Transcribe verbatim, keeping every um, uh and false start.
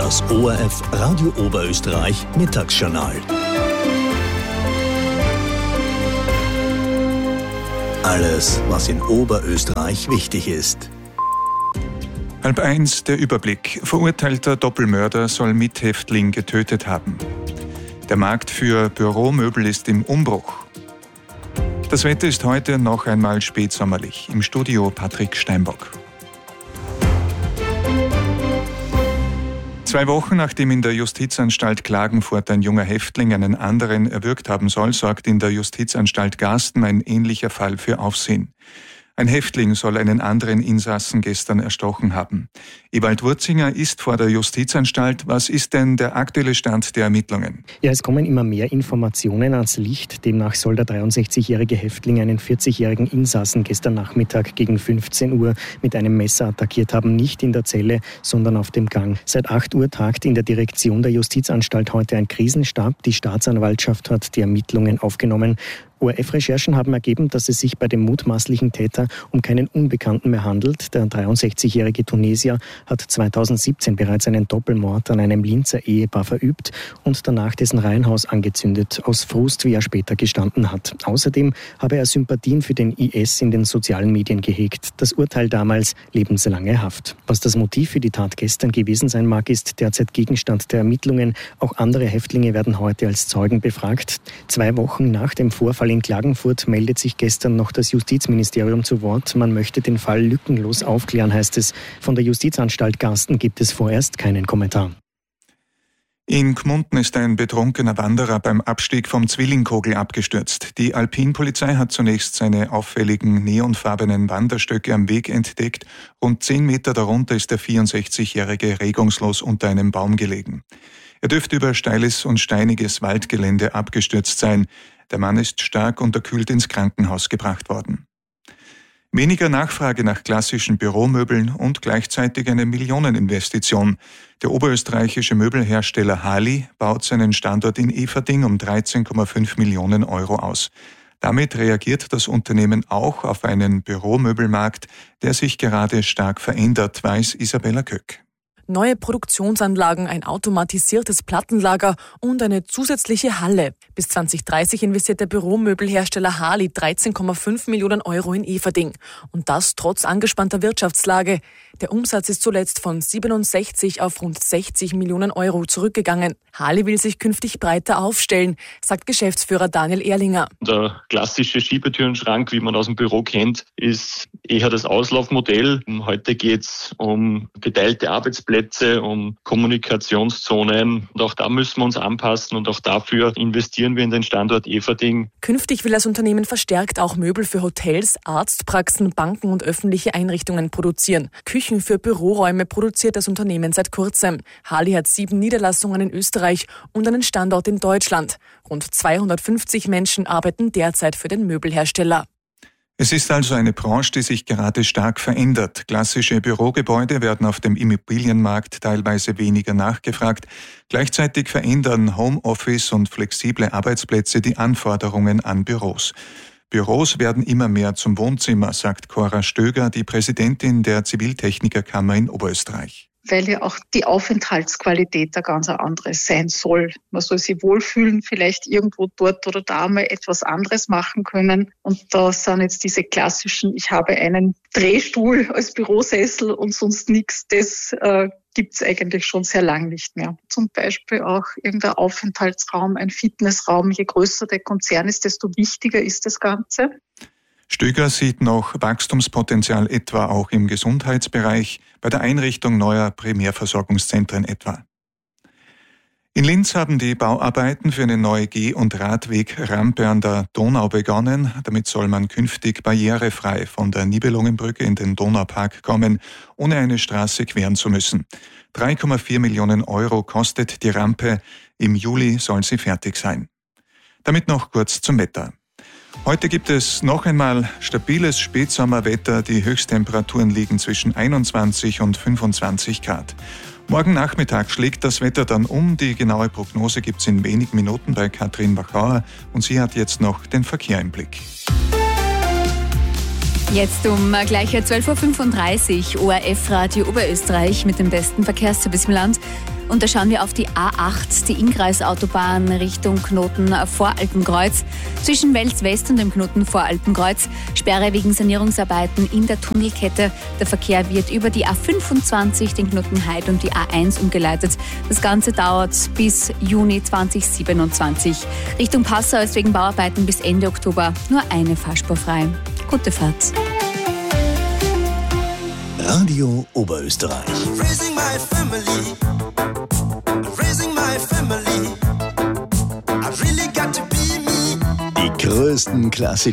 Das O R F Radio Oberösterreich Mittagsjournal. Alles, was in Oberösterreich wichtig ist. Halb eins, der Überblick. Verurteilter Doppelmörder soll Mithäftling getötet haben. Der Markt für Büromöbel ist im Umbruch. Das Wetter ist heute noch einmal spätsommerlich. Im Studio Patrick Steinbock. Zwei Wochen nachdem in der Justizanstalt Klagenfurt ein junger Häftling einen anderen erwürgt haben soll, sorgt in der Justizanstalt Garsten ein ähnlicher Fall für Aufsehen. Ein Häftling soll einen anderen Insassen gestern erstochen haben. Ewald Wurzinger ist vor der Justizanstalt. Was ist denn der aktuelle Stand der Ermittlungen? Ja, es kommen immer mehr Informationen ans Licht. Demnach soll der dreiundsechzigjährige Häftling einen vierzigjährigen Insassen gestern Nachmittag gegen fünfzehn Uhr mit einem Messer attackiert haben. Nicht in der Zelle, sondern auf dem Gang. Seit acht Uhr tagt in der Direktion der Justizanstalt heute ein Krisenstab. Die Staatsanwaltschaft hat die Ermittlungen aufgenommen. O R F-Recherchen haben ergeben, dass es sich bei dem mutmaßlichen Täter um keinen Unbekannten mehr handelt. Der dreiundsechzigjährige Tunesier hat zweitausendsiebzehn bereits einen Doppelmord an einem Linzer Ehepaar verübt und danach dessen Reihenhaus angezündet, aus Frust, wie er später gestanden hat. Außerdem habe er Sympathien für den I S in den sozialen Medien gehegt. Das Urteil damals lebenslange Haft. Was das Motiv für die Tat gestern gewesen sein mag, ist derzeit Gegenstand der Ermittlungen. Auch andere Häftlinge werden heute als Zeugen befragt. Zwei Wochen nach dem Vorfall in Klagenfurt meldet sich gestern noch das Justizministerium zu Wort. Man möchte den Fall lückenlos aufklären, heißt es. Von der Justizanstalt Garsten gibt es vorerst keinen Kommentar. In Gmunden ist ein betrunkener Wanderer beim Abstieg vom Zwillingkogel abgestürzt. Die Alpinpolizei hat zunächst seine auffälligen neonfarbenen Wanderstöcke am Weg entdeckt. Rund zehn Meter darunter ist der vierundsechzigjährige regungslos unter einem Baum gelegen. Er dürfte über steiles und steiniges Waldgelände abgestürzt sein. Der Mann ist stark unterkühlt ins Krankenhaus gebracht worden. Weniger Nachfrage nach klassischen Büromöbeln und gleichzeitig eine Millioneninvestition. Der oberösterreichische Möbelhersteller Hali baut seinen Standort in Eferding um dreizehn Komma fünf Millionen Euro aus. Damit reagiert das Unternehmen auch auf einen Büromöbelmarkt, der sich gerade stark verändert, weiß Isabella Köck. Neue Produktionsanlagen, ein automatisiertes Plattenlager und eine zusätzliche Halle. Bis zwanzig dreißig investiert der Büromöbelhersteller Hali dreizehn Komma fünf Millionen Euro in Eferding. Und das trotz angespannter Wirtschaftslage. Der Umsatz ist zuletzt von siebenundsechzig auf rund sechzig Millionen Euro zurückgegangen. Hali will sich künftig breiter aufstellen, sagt Geschäftsführer Daniel Ehrlinger. Der klassische Schiebetürenschrank, wie man aus dem Büro kennt, ist eher das Auslaufmodell. Heute geht es um geteilte Arbeitsplätze, um Kommunikationszonen. Und auch da müssen wir uns anpassen und auch dafür investieren wir in den Standort Eferding. Künftig will das Unternehmen verstärkt auch Möbel für Hotels, Arztpraxen, Banken und öffentliche Einrichtungen produzieren. Küchen für Büroräume produziert das Unternehmen seit kurzem. Hali hat sieben Niederlassungen in Österreich und einen Standort in Deutschland. Rund zweihundertfünfzig Menschen arbeiten derzeit für den Möbelhersteller. Es ist also eine Branche, die sich gerade stark verändert. Klassische Bürogebäude werden auf dem Immobilienmarkt teilweise weniger nachgefragt. Gleichzeitig verändern Homeoffice und flexible Arbeitsplätze die Anforderungen an Büros. Büros werden immer mehr zum Wohnzimmer, sagt Cora Stöger, die Präsidentin der Ziviltechnikerkammer in Oberösterreich. Weil ja auch die Aufenthaltsqualität eine ganz andere sein soll. Man soll sich wohlfühlen, vielleicht irgendwo dort oder da mal etwas anderes machen können. Und da sind jetzt diese klassischen, ich habe einen Drehstuhl als Bürosessel und sonst nichts, das äh, gibt es eigentlich schon sehr lang nicht mehr. Zum Beispiel auch irgendein Aufenthaltsraum, ein Fitnessraum. Je größer der Konzern ist, desto wichtiger ist das Ganze. Stöger sieht noch Wachstumspotenzial etwa auch im Gesundheitsbereich, bei der Einrichtung neuer Primärversorgungszentren etwa. In Linz haben die Bauarbeiten für eine neue Geh- und Radwegrampe an der Donau begonnen. Damit soll man künftig barrierefrei von der Nibelungenbrücke in den Donaupark kommen, ohne eine Straße queren zu müssen. drei Komma vier Millionen Euro kostet die Rampe. Im Juli soll sie fertig sein. Damit noch kurz zum Wetter. Heute gibt es noch einmal stabiles Spätsommerwetter. Die Höchsttemperaturen liegen zwischen einundzwanzig und fünfundzwanzig Grad. Morgen Nachmittag schlägt das Wetter dann um. Die genaue Prognose gibt es in wenigen Minuten bei Katrin Wachauer und sie hat jetzt noch den Verkehr im Blick. Jetzt um gleich zwölf Uhr fünfunddreißig, O R F-Radio Oberösterreich mit dem besten Verkehrsservice im Land. Und da schauen wir auf die A acht, die Innkreisautobahn Richtung Knoten Voralpenkreuz. Zwischen Wels West und dem Knoten Voralpenkreuz Sperre wegen Sanierungsarbeiten in der Tunnelkette. Der Verkehr wird über die A fünfundzwanzig, den Knoten Heid und die A eins umgeleitet. Das Ganze dauert bis Juni zweitausendsiebenundzwanzig. Richtung Passau ist wegen Bauarbeiten bis Ende Oktober nur eine Fahrspur frei. Gute Fahrt. Radio Oberösterreich. Raising my family. Raising my family. I really got to be me. Die größten Klassiker